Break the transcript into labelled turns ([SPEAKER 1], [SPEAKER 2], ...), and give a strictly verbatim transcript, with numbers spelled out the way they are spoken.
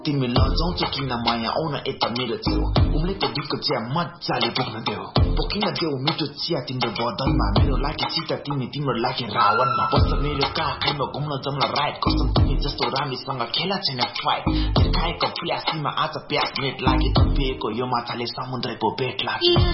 [SPEAKER 1] तिमी लजाउँछ किन माया आउन यता मेरो छेउ उम्ले त दुःख चिया मजाले बोक्न देऊ बोकिन देऊ मिठो चिया तिम्रो बदनमा मेरो लागि सीता तिमी तिम्रो लागि रावणमा बस्छ मेरो काखैमा घुम्न जम्ला राइट कसम तिमी जस्तो रामीसँग खेला छैन फाइट तिर्खाएको प्यासीमा आज प्यास नेट लागि तपिएको यो माछाले समुद्रको पेट लाग्छ